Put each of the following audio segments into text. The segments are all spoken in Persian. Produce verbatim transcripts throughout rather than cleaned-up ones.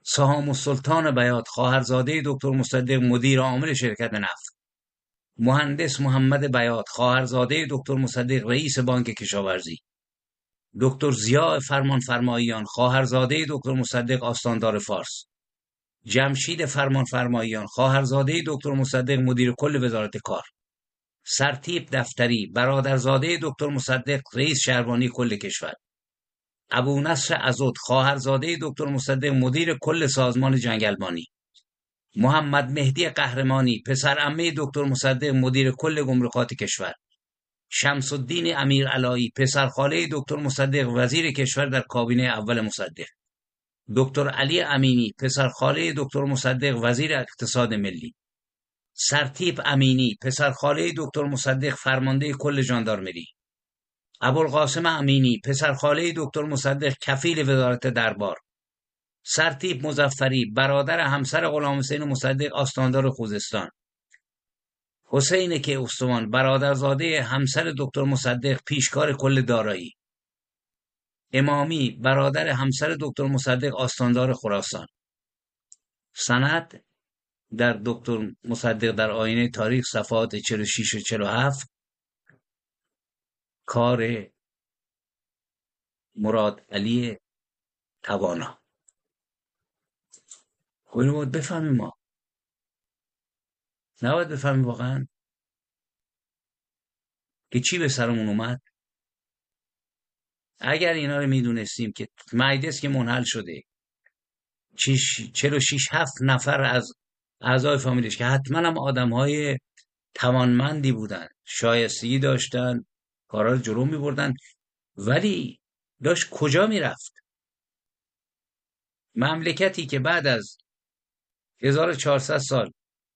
سهام السلطان بیات خواهرزاده دکتر مصدق مدیر عامل شرکت نفت، مهندس محمد بیات خواهرزاده دکتر مصدق رئیس بانک کشاورزی، دکتر ضیاء فرمانفرماییان خواهرزاده دکتر مصدق آستاندار فارس، جمشید فرمانفرماییان خواهرزاده دکتر مصدق مدیر کل وزارت کار، سرتیپ دفتری برادرزاده دکتر مصدق رئیس شهربانی کل کشور، ابو نصر عضد خواهرزاده دکتر مصدق مدیر کل سازمان جنگلبانی، محمد مهدی قهرمانی پسر عمه دکتر مصدق مدیر کل گمرکات کشور، شمس الدین امیر علایی پسر خاله دکتر مصدق وزیر کشور در کابینه اول مصدق، دکتر علی امینی پسر خاله دکتر مصدق وزیر اقتصاد ملی، سرتیپ امینی پسر خاله دکتر مصدق فرمانده کل ژاندارمری، ابوالقاسم امینی پسر خاله دکتر مصدق کفیل وزارت دربار، سرتیپ مظفری برادر همسر غلام حسین مصدق آستاندار خوزستان، حسین کیخسروان برادرزاده همسر دکتر مصدق پیشکار کل دارایی، امامی برادر همسر دکتر مصدق آستاندار خراسان. سند در دکتر مصدق در آینه تاریخ صفحات چهل و شش و چهل و هفت. کار مراد علی توانا. خب اینو باید بفهمیم، ما نباید بفهمیم واقعا که چی به سرمون اومد. اگر اینا رو میدونستیم که مجلس که منحل شده، چهل و شش هفت نفر از اعضای فامیلش که حتما هم آدم های توانمندی بودن، شایستگی داشتن، کارا رو جلو می بردن، ولی داشت کجا می رفت؟ مملکتی که بعد از هزار و چهارصد سال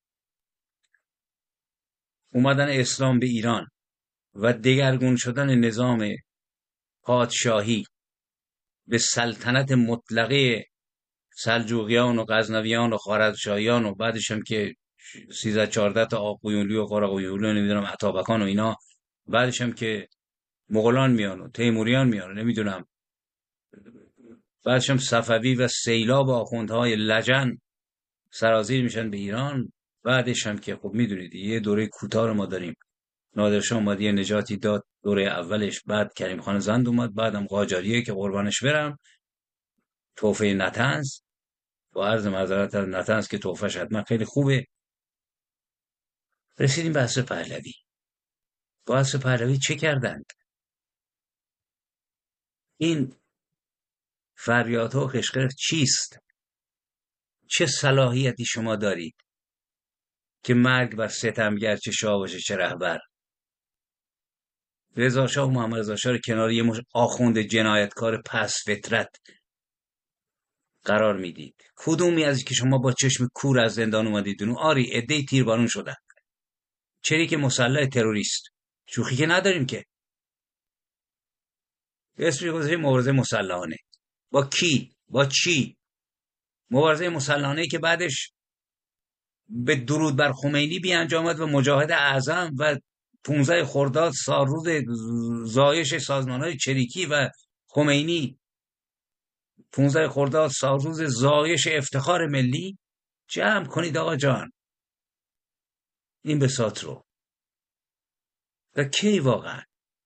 اومدن اسلام به ایران و دگرگون شدن نظام پادشاهی به سلطنت مطلقه سلجوقیان و غزنویان و خوارزمشاهیان و بعدش هم که سیزده چهارده تا آقویونلی و قاراقویونلی و نمیدونم اتابکان و اینا، بعدش هم که مغولان میان و تیموریان میان و نمیدونم، بعدش هم صفوی و سیلاب آخوندهای لجن سرازیر میشن به ایران، بعدش هم که خب میدونید یه دوره کوتاه رو ما داریم. نادرشاه اومد یه نجاتی داد دوره اولش، بعد کریم خان زند اومد، بعدم قاجاریه که قربانش برم، توفه نطنز و عرض معذرت از نطنز که توفهش حتما خیلی خوبه. رسیدیم به عصر پهلوی. با عصر پهلوی چه کردند؟ این فریادها و خشخش چیست؟ چه صلاحیتی شما دارید که مرگ بر ستمگر چه شاه باشه چه رهبر؟ رضا شاه و محمد رضا شاه رو کنار یه مش آخوند جنایتکار پس فطرت قرار میدید. کدومی از که شما با چشم کور از زندان اومدید اون؟ آری عده‌ای تیربارون شدن، چری که مسلح تروریست، شوخی که نداریم که. اسمش گذاشته مبارزه مسلحانه. با کی؟ با چی؟ مبارزه مسلحانه که بعدش به درود بر خمینی بیانجامد و مجاهد اعظم و پانزده خرداد سالروز زایش سازمان‌های چریکی و خمینی، پانزده خرداد سالروز زایش افتخار ملی. جمع کنید آقا جان این بساط رو. و کی واقعا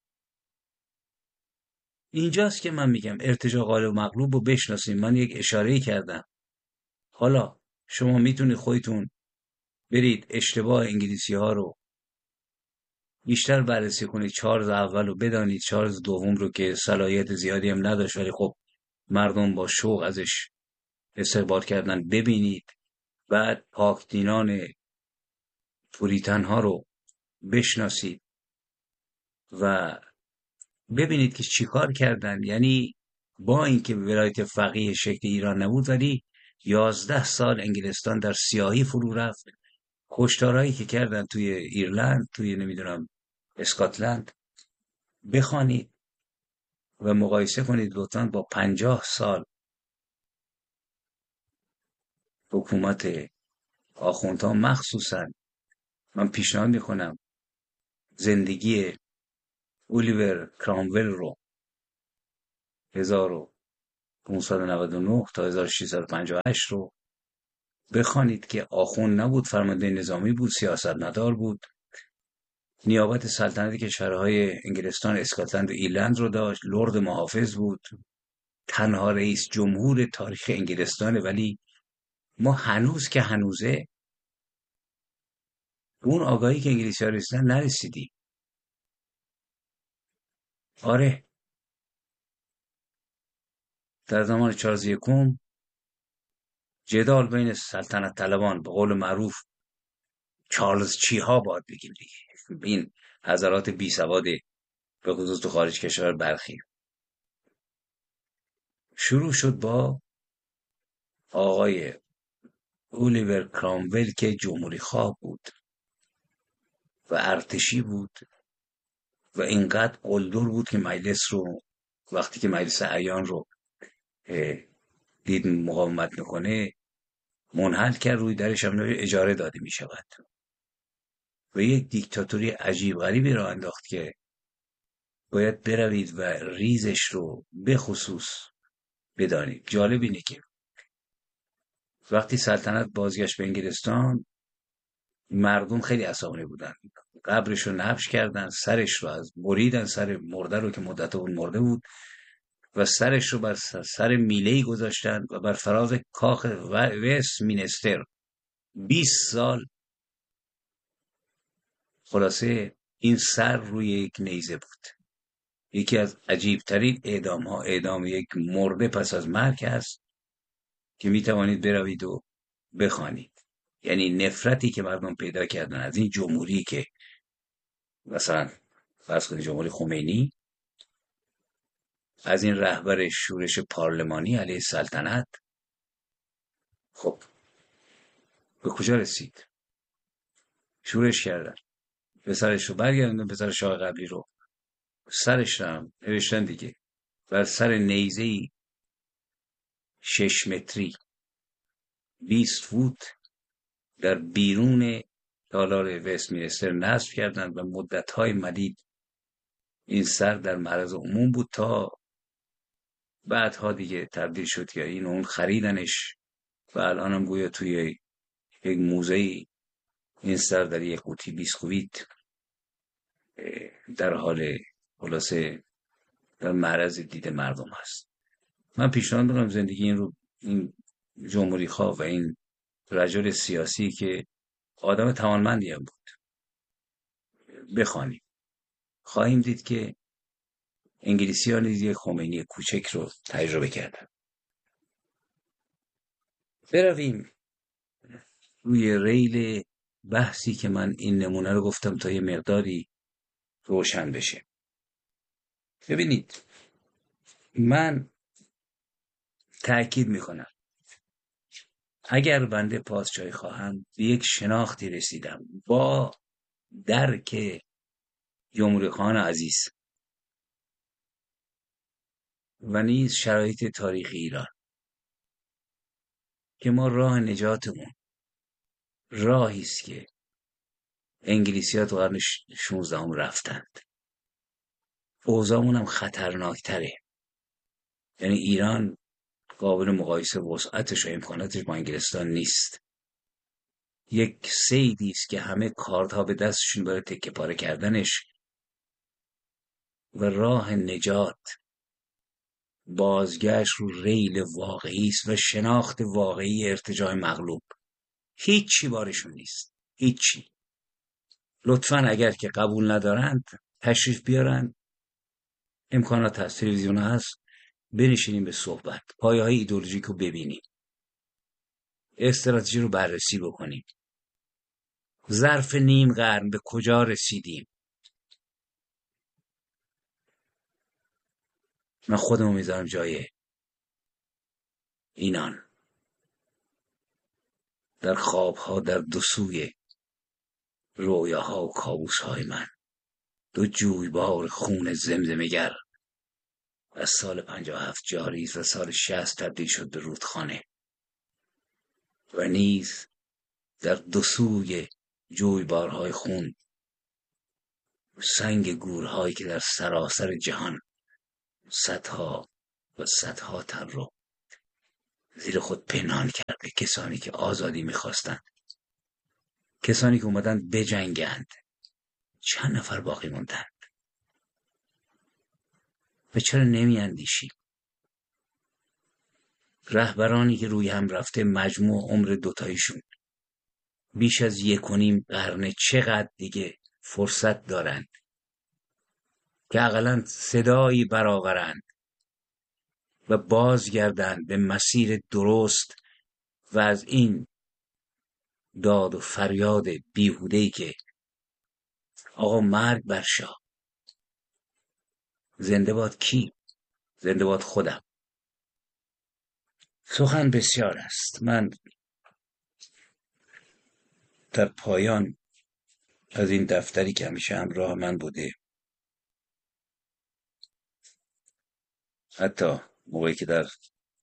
اینجاست که من میگم ارتجاع غالب و مغلوب رو بشناسیم. من یک اشاره‌ای کردم، حالا شما میتونید خودتون برید اشتباه انگلیسی ها رو بیشتر بررسی کنید، چارلز اول رو بدانید، چارلز دوم رو که صلاحیت زیادی هم نداشت ولی خب مردم با شوق ازش استقبال کردن ببینید، بعد پاکدینان پوریتن ها رو بشناسید و ببینید که چیکار کردن. یعنی با اینکه ولایت فقیه شکل ایران نبود ولی یازده سال انگلستان در سیاهی فرو رفت. کشتارهایی که کردن توی ایرلند، توی نمیدونم اسکاتلند، بخوانید و مقایسه کنید لطفاً با پنجاه سال حکومت آخوندها. مخصوصاً من پیشنهاد میکنم زندگی اولیور کرامول رو هزار و پانصد و نود و نه تا هزار و ششصد و پنجاه و هشت رو بخوانید که آخوند نبود، فرمانده نظامی بود، سیاستمدار بود، نیابت سلطنت کشورهای انگلستان، اسکاتلند و ایرلند رو داشت، لرد محافظ بود، تنها رئیس جمهور تاریخ انگلستانه، ولی ما هنوز که هنوزه اون آگاهی که انگلیسی ها رسیدن نرسیدیم. آره، در زمان چارلز یکم جدال بین سلطنت طلبان، به قول معروف چارلز چی ها باید بگیم دیگه، این حضرات بی سواد به خصوص تو خارج کشور برخی، شروع شد با آقای اولیور کرامول که جمهوری خواه بود و ارتشی بود و اینقدر قلدر بود که مجلس رو، وقتی که مجلس اعیان رو دید مقاومت میکنه منحل کرد، روی درش هم اجاره داده میشود و یک دیکتاتوری عجیب غریبی را انداخت که باید بروید و ریزش رو به خصوص بدانید. جالب اینه که وقتی سلطنت بازگشت به انگلستان مردم خیلی عصبانی بودن، قبرش رو نبش کردن، سرش رو از بریدن، سر مرده رو که مدت اون مرده بود و سرش رو بر سر میله‌ای گذاشتن و بر فراز کاخ وست مینستر بیست سال خلاصه این سر روی یک نیزه بود. یکی از عجیبترین اعدام ها اعدام یک مرده پس از مرگ است که می توانید بروید و بخوانید. یعنی نفرتی که مردم پیدا کردن از این جمهوری که مثلا فرض کنید جمهوری خمینی، از این رهبر شورش پارلمانی علیه سلطنت، خب به کجا رسید؟ شورش کردن، پسرش رو برگردوندن، پسر شاه قبلی رو، سرش رو هم نوشتن دیگه بر سر نیزه‌ای شش متری بیست فوت در بیرون تالار وستمینستر نصب کردند و مدت‌های مدید این سر در معرض عموم بود تا بعدها دیگه تبدیل شد که این اون خریدنش و الان هم گویا توی یک موزه‌ای این سر در یک قوطی بیسکویت در حال خلاصه در معرض دید مردم هست. من پیشنهاد می‌کنم زندگی این رو این جمهوری خواه و این رجل سیاسی که آدم توانمندی هم بود بخوانیم. خواهیم دید که انگلیسی ها نیز یک خمینی کوچک رو تجربه کردن. برویم روی ریل بحثی که من این نمونه رو گفتم تا یه مقداری روشن بشه. ببینید، من تأکید میکنم اگر بنده پادشاهی خواهم به یک شناختی رسیدم با درک جمهوری خان عزیز و نیز شرایط تاریخی ایران که ما راه نجاتمون راهی است که انگلیسی‌ها تو قرن شانزدهم رفتند، اوضاعمون هم خطرناکتره. یعنی ایران قابل مقایسه وسعتش و امکاناتش با انگلستان نیست. یک صیدی است که همه کارت‌ها به دستشون برای تکه پاره کردنش و راه نجات بازگشت رو ریل واقعی است و شناخت واقعی ارتجاع مغلوب. هیچی بارشون نیست، هیچی. لطفاً اگر که قبول ندارند تشریف بیارن، امکانات هست، تلویزیون هست، بنشینیم به صحبت، پایه های ایدئولوژیک رو ببینیم، استراتژی رو بررسی بکنیم، ظرف نیم قرن به کجا رسیدیم. من خودمو میذارم جای اینان، در خوابها، در دو سوی رویاها و کابوسهای من دو جویبار خون زمزمه‌گر از سال پنجاه و هفت جاری است و سال شصت تبدیل شد به رودخانه و نیز در دو سوی جویبارهای خون سنگ گورهایی که در سراسر جهان صدها و صدها تن رو زیر خود پنهان کرده. کسانی که آزادی میخواستند، کسانی که اومدن بجنگند، چند نفر باقی موندن؟ و چرا نمی اندیشیم؟ رهبرانی که روی هم رفته مجموع عمر دوتایشون بیش از یک و نیم قرن، چقدر دیگه فرصت دارند که اقلاً صدایی برآورند و بازگردند به مسیر درست و از این داد و فریاد بیهوده‌ای که آقا مرگ بر شاه، زنده باد کی؟ زنده باد خودم. سخن بسیار است. من در پایان از این دفتری که همیشه همراه من بوده، حتی موقعی که در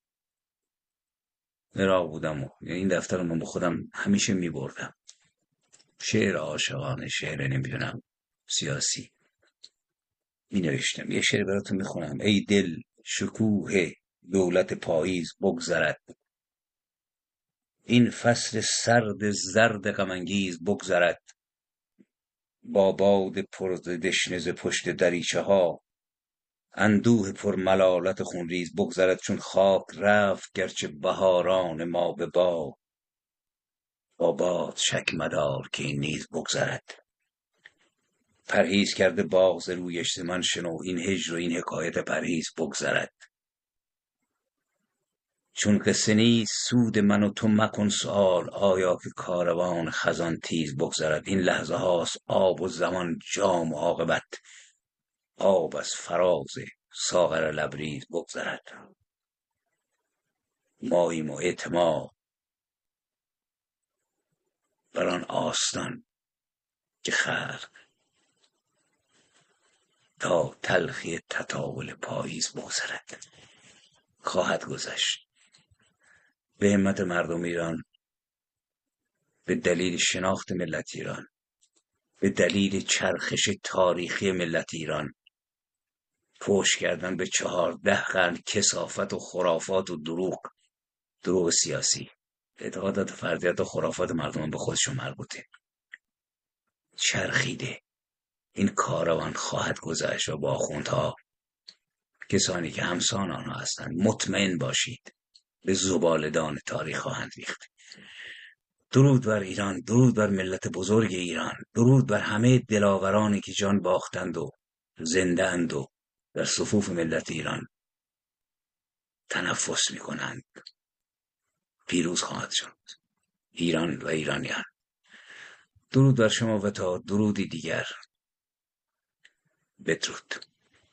عراق بودم، این دفتر رو من با خودم همیشه می بردم، شعر عاشقانه، شعر نمیدونم سیاسی، می نوشتم. یه شعر براتون می خونم: ای دل شکوه دولت پاییز بگذرد، این فصل سرد زرد غم‌انگیز بگذرد، با باد پر ز دشنه ز پشت دریچه ها، اندوه پر ملالت خونریز بگذرد. چون خاک رفت گرچه بهاران ما به باد، با باد شک مدار که این نیز بگذرد. پرهیز کرده باغ ز رویش ز من شنو، این هجر و این حکایت پرهیز بگذرد. چون قصه نیست سود من و تو مکن سؤال، آیا که کاروان خزان تیز بگذرد. این لحظه هاست آب و زمان جام و عاقبت، آب از فراز ساغر لبریز بگذرد. ماییم و اعتماد بر آن آستان که خلق تا تلخی تطاول پاییز بگذرد. خواهد گذشت. به همت مردم ایران، به دلیل شناخت ملت ایران، به دلیل چرخش تاریخی ملت ایران، فحش کردن به چهارده قرن کثافت و خرافات و دروغ، دروغ سیاسی، اعتقادات فردیت و خرافات مردم به خودشون مربوطه، چرخیده. این کاروان خواهد گذشت و با آخوندها، کسانی که همسان آنها هستند، مطمئن باشید به زباله‌دان تاریخ خواهند ریخت. درود بر ایران، درود بر ملت بزرگ ایران، درود بر همه دلاورانی که جان باختند و زنده اند و در صفوف ملت ایران تنفس میکنند. پیروز خواهد شد ایران و ایرانیان. درود بر شما و تا درودی دیگر، بدرود.